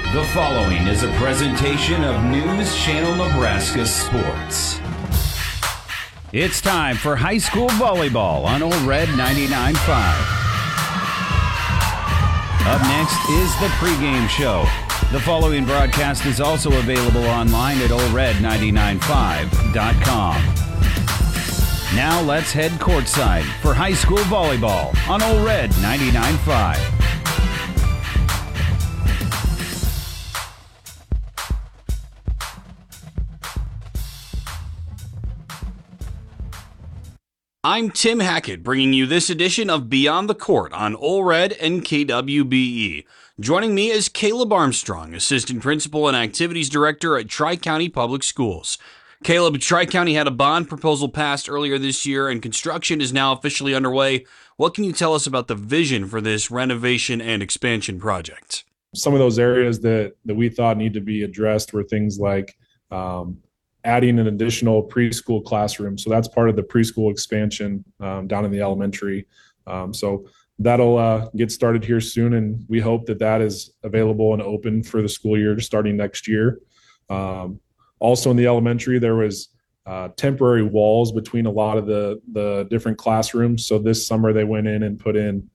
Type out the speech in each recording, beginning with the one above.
The following is a presentation of News Channel Nebraska Sports. It's time for high school volleyball on Old Red 99.5. Up next is the pregame show. The following broadcast is also available online at oldred995.com. Now let's head courtside for high school volleyball on Old Red 99.5. I'm Tim Hackett, bringing you this edition of Beyond the Court on Old Red and KWBE. Joining me is Caleb Armstrong, Assistant Principal and Activities Director at Tri-County Public Schools. Caleb, Tri-County had a bond proposal passed earlier this year, and construction is now officially underway. What can you tell us about the vision for this renovation and expansion project? Some of those areas that we thought need to be addressed were things like adding an additional preschool classroom. So that's part of the preschool expansion down in the elementary. So that'll get started here soon, and we hope that is available and open for the school year starting next year. Also in the elementary, there was temporary walls between a lot of the different classrooms. So this summer they went in and put in,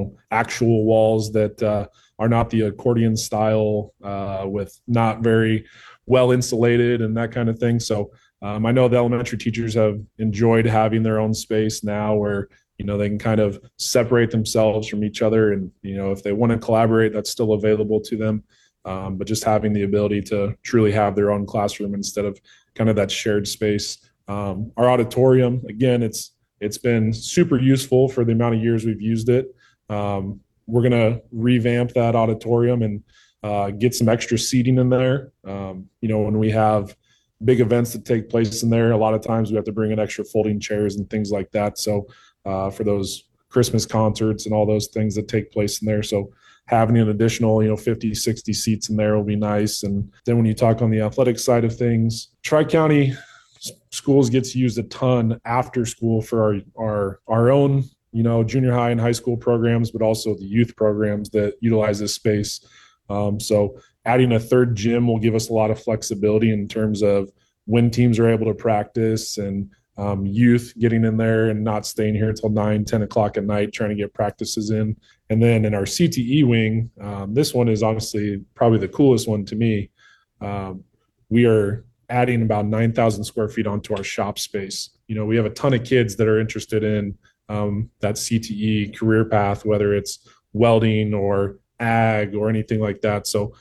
actual walls that are not the accordion style with not very well insulated and that kind of thing. So I know the elementary teachers have enjoyed having their own space now where, they can kind of separate themselves from each other. And, if they want to collaborate, that's still available to them. But just having the ability to truly have their own classroom instead of kind of that shared space. Our auditorium, again, it's been super useful for the amount of years we've used it. We're going to revamp that auditorium and get some extra seating in there. When we have big events that take place in there, a lot of times we have to bring in extra folding chairs and things like that. So for those Christmas concerts and all those things that take place in there. So having an additional, 50, 60 seats in there will be nice. And then when you talk on the athletic side of things, Tri-County schools gets used a ton after school for our own, junior high and high school programs, but also the youth programs that utilize this space. So adding a third gym will give us a lot of flexibility in terms of when teams are able to practice and youth getting in there and not staying here until 9, 10 o'clock at night trying to get practices in. And then in our CTE wing, this one is honestly probably the coolest one to me. We are adding about 9,000 square feet onto our shop space. We have a ton of kids that are interested in that CTE career path, whether it's welding or ag or anything like that. So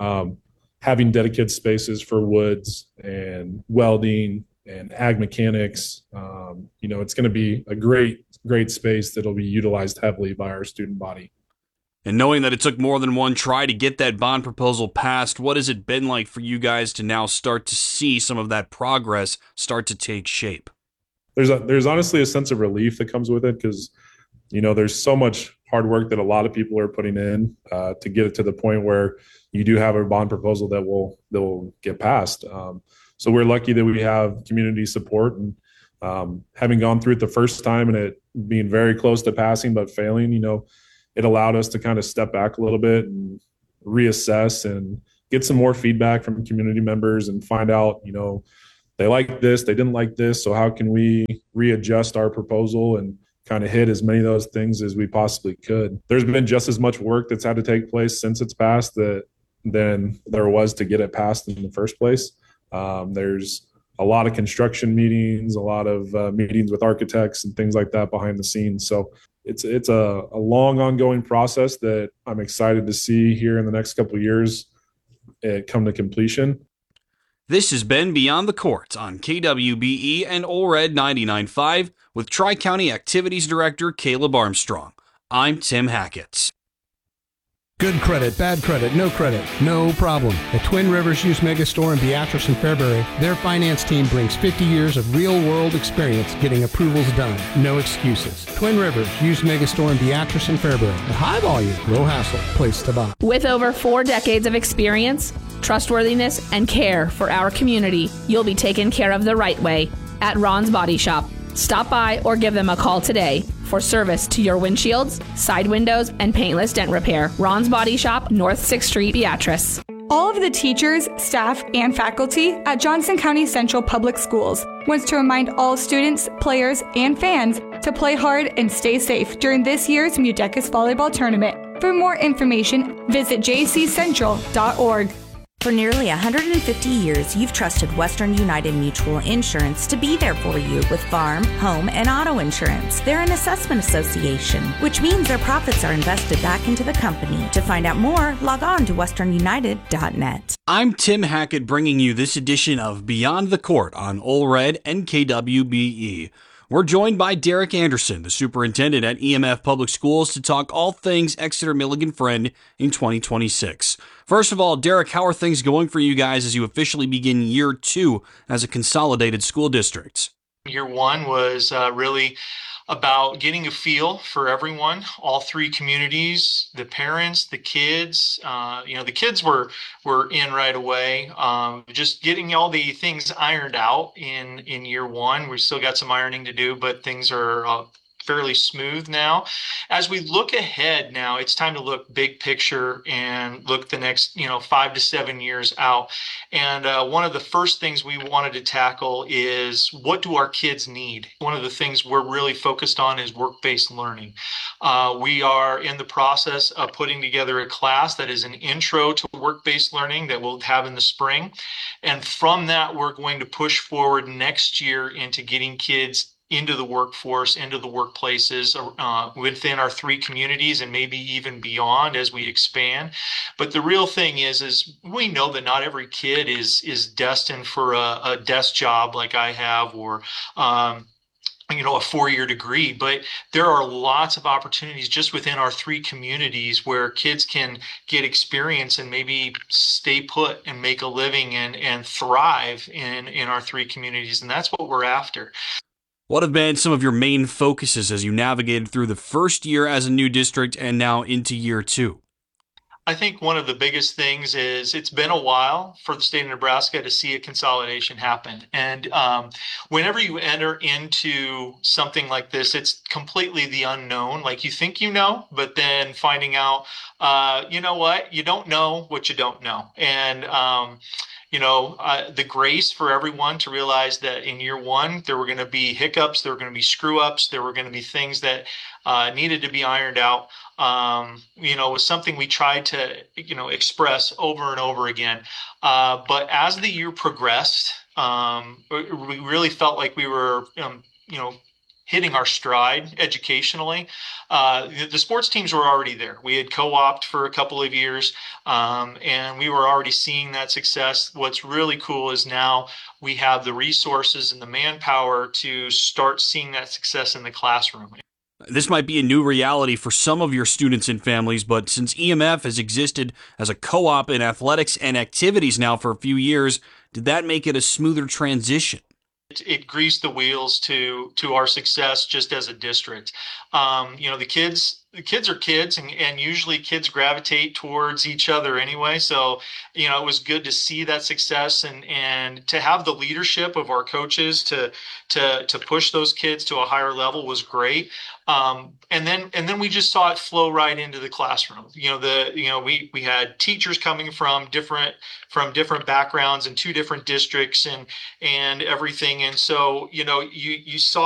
having dedicated spaces for woods and welding and ag mechanics, it's going to be a great space that'll be utilized heavily by our student body. And knowing that it took more than one try to get that bond proposal passed, what has it been like for you guys to now start to see some of that progress start to take shape? There's honestly a sense of relief that comes with it because, there's so much hard work that a lot of people are putting in to get it to the point where you do have a bond proposal that will get passed. So we're lucky that we have community support, and having gone through it the first time and it being very close to passing but failing, it allowed us to kind of step back a little bit and reassess and get some more feedback from community members and find out, they like this, they didn't like this. So how can we readjust our proposal and kind of hit as many of those things as we possibly could? There's been just as much work that's had to take place since it's passed than there was to get it passed in the first place. There's a lot of construction meetings, a lot of meetings with architects and things like that behind the scenes. So it's a long ongoing process that I'm excited to see here in the next couple of years it come to completion. This has been Beyond the Court on KWBE and Old Red 99.5 with Tri-County Activities Director Caleb Armstrong. I'm Tim Hackett. Good credit, bad credit, no credit, no problem. At Twin Rivers Used Megastore in Beatrice and Fairbury, their finance team brings 50 years of real-world experience getting approvals done. No excuses. Twin Rivers Used Megastore in Beatrice and Fairbury. A high volume, low hassle place to buy. With over 4 decades of experience, trustworthiness, and care for our community, you'll be taken care of the right way at Ron's Body Shop. Stop by or give them a call today for service to your windshields, side windows, and paintless dent repair. Ron's Body Shop, North 6th Street, Beatrice. All of the teachers, staff, and faculty at Johnson County Central Public Schools wants to remind all students, players, and fans to play hard and stay safe during this year's Mudecas Volleyball Tournament. For more information, visit jccentral.org. For nearly 150 years, you've trusted Western United Mutual Insurance to be there for you with farm, home, and auto insurance. They're an assessment association, which means their profits are invested back into the company. To find out more, log on to westernunited.net. I'm Tim Hackett bringing you this edition of Beyond the Court on Ole Red and KWBE. We're joined by Derek Anderson, the superintendent at EMF Public Schools, to talk all things Exeter Milligan Friend in 2026. First of all, Derek, how are things going for you guys as you officially begin year 2 as a consolidated school district? Year 1 was really about getting a feel for everyone, all 3 communities, the parents, the kids. The kids were in right away. Just getting all the things ironed out in year 1. We still got some ironing to do, but things are fairly smooth now. As we look ahead now, it's time to look big picture and look the next 5 to 7 years out. And one of the first things we wanted to tackle is, what do our kids need? One of the things we're really focused on is work-based learning. We are in the process of putting together a class that is an intro to work-based learning that we'll have in the spring. And from that, we're going to push forward next year into getting kids into the workforce, into the workplaces within our 3 communities and maybe even beyond as we expand. But the real thing is we know that not every kid is destined for a desk job like I have, or a 4-year degree, but there are lots of opportunities just within our 3 communities where kids can get experience and maybe stay put and make a living and thrive in our 3 communities. And that's what we're after. What have been some of your main focuses as you navigated through the first year as a new district and now into year 2? I think one of the biggest things is it's been a while for the state of Nebraska to see a consolidation happen. And whenever you enter into something like this, it's completely the unknown. Like, you think you know, but then finding out, you know what? You don't know what you don't know. And the grace for everyone to realize that in year 1, there were going to be hiccups, there were going to be screw ups, there were going to be things that needed to be ironed out. Was something we tried to, express over and over again. But as the year progressed, we really felt like we were, hitting our stride educationally. The sports teams were already there. We had co-opted for a couple of years, and we were already seeing that success. What's really cool is now we have the resources and the manpower to start seeing that success in the classroom. This might be a new reality for some of your students and families, but since EMF has existed as a co-op in athletics and activities now for a few years, did that make it a smoother transition? It greased the wheels to our success just as a district. The kids are kids, and usually kids gravitate towards each other anyway. So, it was good to see that success and to have the leadership of our coaches to push those kids to a higher level was great. And then we just saw it flow right into the classroom. We had teachers coming from different backgrounds and 2 different districts and everything. And so, you saw